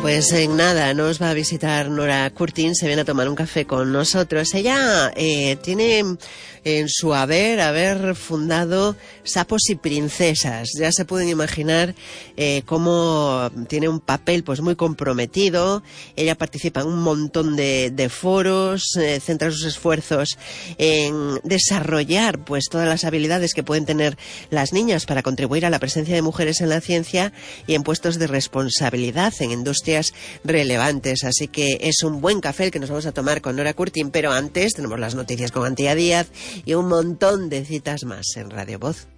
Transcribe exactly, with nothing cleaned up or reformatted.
Pues en nada, nos va a visitar Nora Curtin, se viene a tomar un café con nosotros. Ella eh, tiene en su haber haber fundado Sapos y Princesas. Ya se pueden imaginar eh, cómo tiene un papel pues muy comprometido. Ella participa en un montón de, de foros, eh, centra sus esfuerzos en desarrollar pues todas las habilidades que pueden tener las niñas para contribuir a la presencia de mujeres en la ciencia y en puestos de responsabilidad en industrias relevantes. Así que es un buen café el que nos vamos a tomar con Nora Curtin, pero antes tenemos las noticias con Antía Díaz y un montón de citas más en Radio Voz.